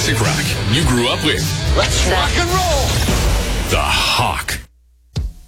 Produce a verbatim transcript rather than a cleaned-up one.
classic rock you grew up with. Let's rock and roll. The Hawk.